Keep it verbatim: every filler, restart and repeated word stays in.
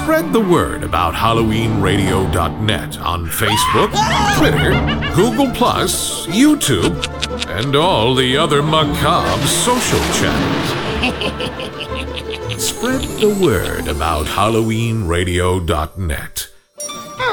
Spread the word about Halloween Radio dot net on Facebook, Twitter, Google Plus, YouTube, and all the other macabre social channels. Spread the word about Halloween Radio dot net.